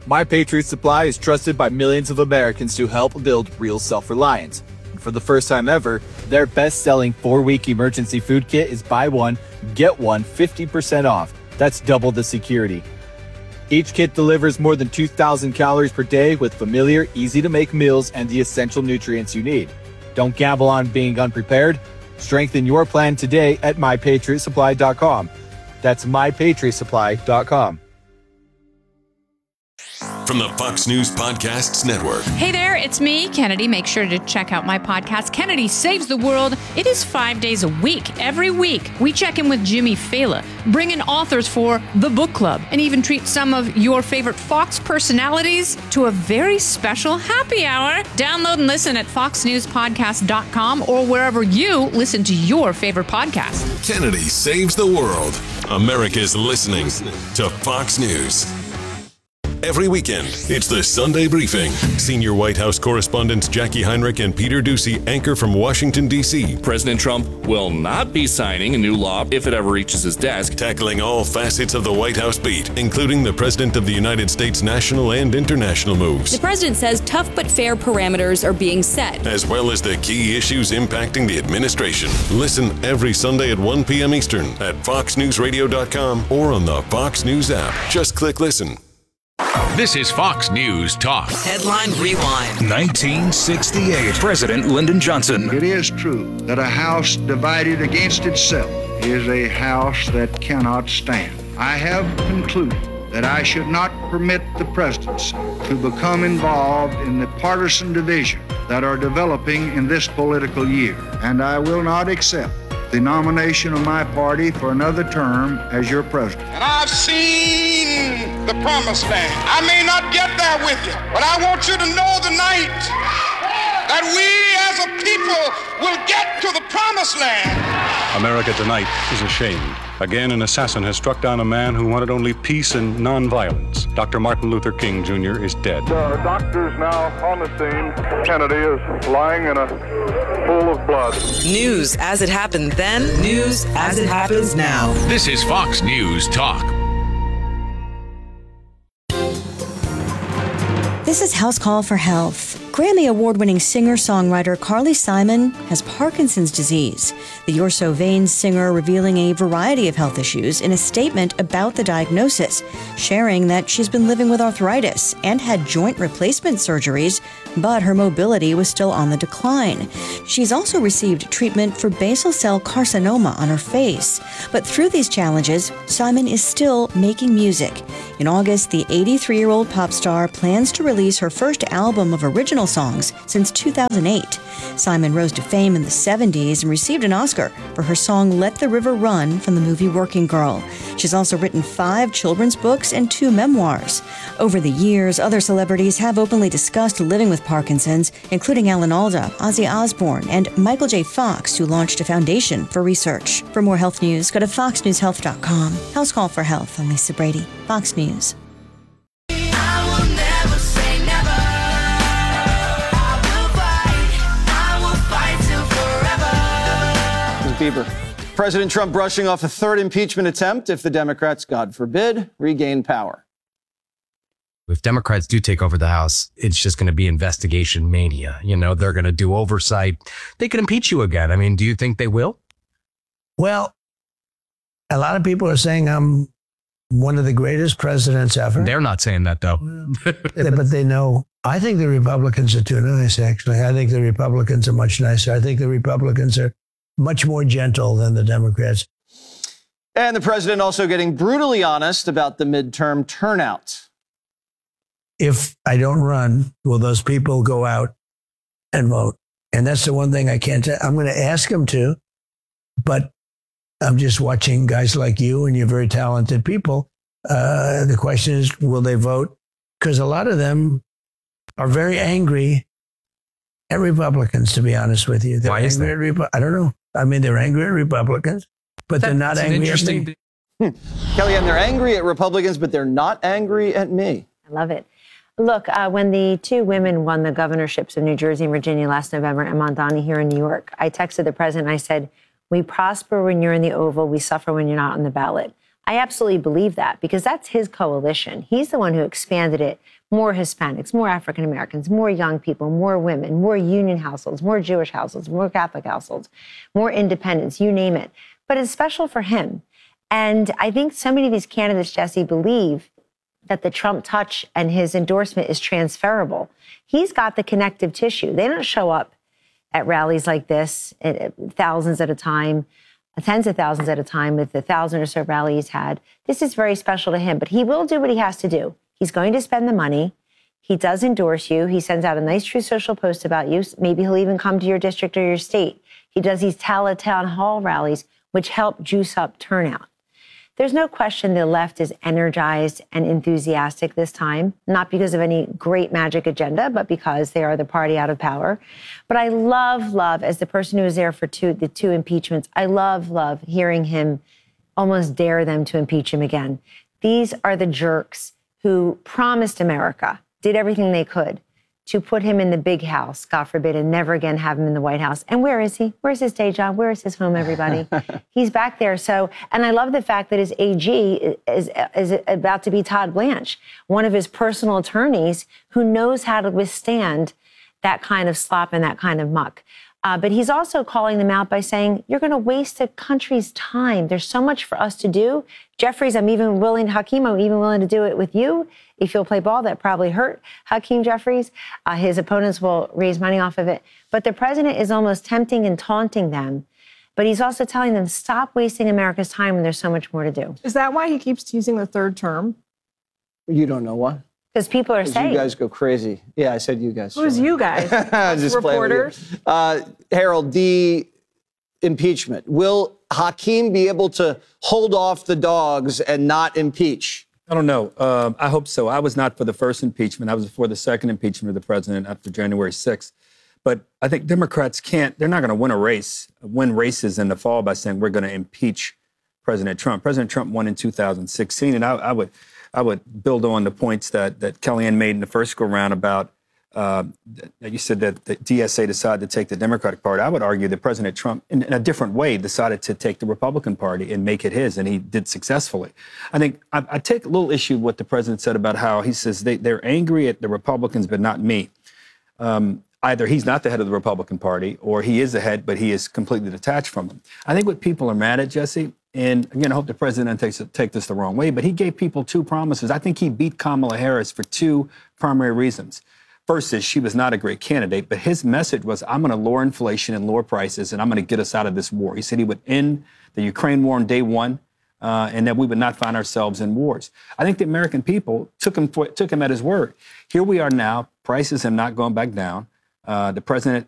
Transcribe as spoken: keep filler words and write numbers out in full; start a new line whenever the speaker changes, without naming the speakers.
My Patriot Supply is trusted by millions of Americans to help build real self-reliance. And for the first time ever, their best-selling four-week emergency food kit is buy one, get one fifty percent off. That's double the security. Each kit delivers more than two thousand calories per day with familiar, easy-to-make meals and the essential nutrients you need. Don't gamble on being unprepared. Strengthen your plan today at my patriot supply dot com. That's my patriot supply dot com.
From the Fox News Podcasts Network.
Hey there, it's me, Kennedy. Make sure to check out my podcast, Kennedy Saves the World. It is five days a week. Every week, we check in with Jimmy Fallon, bring in authors for the book club, and even treat some of your favorite Fox personalities to a very special happy hour. Download and listen at fox news podcast dot com or wherever you listen to your favorite podcast.
Kennedy Saves the World. America's listening to Fox News. Every weekend, it's the Sunday Briefing. Senior White House correspondents Jackie Heinrich and Peter Doocy anchor from Washington, D C
President Trump will not be signing a new law if it ever reaches his desk.
Tackling all facets of the White House beat, including the President of the United States national and international moves.
The president says tough but fair parameters are being set,
as well as the key issues impacting the administration. Listen every Sunday at one p.m. Eastern at fox news radio dot com or on the Fox News app. Just click listen.
This is Fox News Talk.
Headline Rewind.
nineteen sixty-eight. President Lyndon Johnson.
It is true that a house divided against itself is a house that cannot stand. I have concluded that I should not permit the presidency to become involved in the partisan division that are developing in this political year, and I will not accept the nomination of my party for another term as your president.
And I've seen the promised land. I may not get there with you, but I want you to know tonight that we as a people will get to the promised land.
America tonight is ashamed. Again, an assassin has struck down a man who wanted only peace and nonviolence. Doctor Martin Luther King Junior is dead.
There are doctors now on the scene. Kennedy is lying in a pool of blood.
News as it happened then, news as it happens now.
This is Fox News Talk.
This is House Call for Health. Grammy Award-winning singer-songwriter Carly Simon has Parkinson's disease. The You're So Vain singer revealing a variety of health issues in a statement about the diagnosis, sharing that she's been living with arthritis and had joint replacement surgeries, but her mobility was still on the decline. She's also received treatment for basal cell carcinoma on her face. But through these challenges, Simon is still making music. In August, the eighty-three-year-old pop star plans to release her first album of original songs since two thousand eight. Simon rose to fame in the seventies and received an Oscar for her song Let the River Run from the movie Working Girl. She's also written five children's books and two memoirs. Over the years, other celebrities have openly discussed living with Parkinson's, including Alan Alda, Ozzy Osbourne, and Michael J. Fox, who launched a foundation for research. For more health news, go to fox news health dot com. House Call for Health. I'm Lisa Brady, Fox News.
Bieber. President Trump brushing off a third impeachment attempt if the Democrats, God forbid, regain power.
If Democrats do take over the House, it's just going to be investigation mania. You know, they're going to do oversight. They could impeach you again. I mean, do you think they will?
Well, a lot of people are saying I'm one of the greatest presidents ever.
They're not saying that, though.
But they know. I think the Republicans are too nice, actually. I think the Republicans are much nicer. I think the Republicans are much more gentle than the Democrats.
And the president also getting brutally honest about the midterm turnout.
If I don't run, will those people go out and vote? And that's the one thing I can't tell. I'm going to ask them to, but I'm just watching guys like you, and you're very talented people. Uh, the question is, will they vote? Because a lot of them are very angry at Republicans, to be honest with you. They're
Why is that?
At Repu- I don't know. I mean, they're angry at Republicans, but
that,
they're not angry at me.
Hmm. Kellyanne, they're angry at Republicans, but they're not angry at me.
I love it. Look, uh, when the two women won the governorships of New Jersey and Virginia last November, and Mondani here in New York, I texted the president. I said, we prosper when you're in the Oval. We suffer when you're not on the ballot. I absolutely believe that because that's his coalition. He's the one who expanded it. More Hispanics, more African Americans, more young people, more women, more union households, more Jewish households, more Catholic households, more independents, you name it. But it's special for him. And I think so many of these candidates, Jesse, believe that the Trump touch and his endorsement is transferable. He's got the connective tissue. They don't show up at rallies like this, thousands at a time, tens of thousands at a time with the thousand or so rallies he's had. This is very special to him, but he will do what he has to do. He's going to spend the money. He does endorse you. He sends out a nice Truth Social post about you. Maybe he'll even come to your district or your state. He does these Tala town hall rallies, which help juice up turnout. There's no question the left is energized and enthusiastic this time, not because of any great magic agenda, but because they are the party out of power. But I love, love, as the person who was there for two, the two impeachments, I love, love hearing him almost dare them to impeach him again. These are the jerks who promised America, did everything they could to put him in the big house, God forbid, and never again have him in the White House. And where is he? Where's his day job? Where is his home, everybody? He's back there. So, and I love the fact that his A G is, is about to be Todd Blanche, one of his personal attorneys who knows how to withstand that kind of slop and that kind of muck. Uh, but he's also calling them out by saying, you're going to waste the country's time. There's so much for us to do. Jeffries, I'm even willing, Hakeem, I'm even willing to do it with you. If you'll play ball, that probably hurt Hakeem Jeffries. Uh, his opponents will raise money off of it. But the president is almost tempting and taunting them. But he's also telling them, stop wasting America's time when there's so much more to do.
Is that why he keeps using the third term?
You don't know why?
Because people are saying.
You guys go crazy. Yeah, I said you guys.
Who's you guys?
Just
reporters?
Uh, Harold, the impeachment. Will Hakeem be able to hold off the dogs and not impeach?
I don't know. Um, I hope so. I was not for the first impeachment. I was for the second impeachment of the president after January sixth. But I think Democrats can't, they're not going to win a race, win races in the fall by saying we're going to impeach President Trump. President Trump won in two thousand sixteen, and I, I would I would build on the points that, that Kellyanne made in the first go-round about, uh, that you said that the D S A decided to take the Democratic Party. I would argue that President Trump, in, in a different way, decided to take the Republican Party and make it his, and he did successfully. I think I, I take a little issue with what the president said about how he says they, they're angry at the Republicans, but not me. Um, either he's not the head of the Republican Party, or he is the head, but he is completely detached from them. I think what people are mad at, Jesse, and again, I hope the president takes take this the wrong way, but he gave people two promises. I think he beat Kamala Harris for two primary reasons. First is she was not a great candidate, but his message was, I'm going to lower inflation and lower prices, and I'm going to get us out of this war. He said he would end the Ukraine war on day one, uh, and that we would not find ourselves in wars. I think the American people took him, for, took him at his word. Here we are now. Prices have not gone back down. Uh, the president